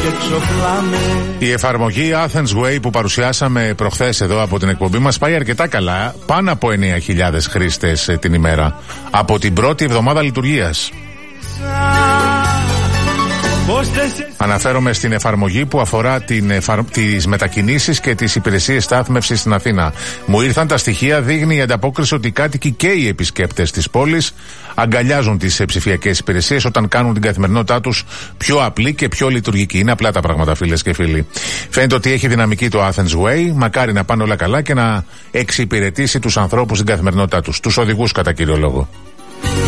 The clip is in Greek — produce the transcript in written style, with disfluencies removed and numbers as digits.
Η εφαρμογή Athens Way που παρουσιάσαμε προχθές εδώ από την εκπομπή μας πάει αρκετά καλά. Πάνω από 9.000 χρήστες την ημέρα από την πρώτη εβδομάδα λειτουργίας. Αναφέρομαι στην εφαρμογή που αφορά τις μετακινήσεις και τις υπηρεσίες στάθμευσης στην Αθήνα. Μου ήρθαν τα στοιχεία, δείχνει η ανταπόκριση ότι οι κάτοικοι και οι επισκέπτες της πόλης αγκαλιάζουν τις ψηφιακές υπηρεσίες όταν κάνουν την καθημερινότητά τους πιο απλή και πιο λειτουργική. Είναι απλά τα πράγματα, φίλες και φίλοι. Φαίνεται ότι έχει δυναμική το Athens Way. Μακάρι να πάνε όλα καλά και να εξυπηρετήσει τους ανθρώπους στην καθημερινότητά τους. Τους οδηγούς κατά κύριο λόγο.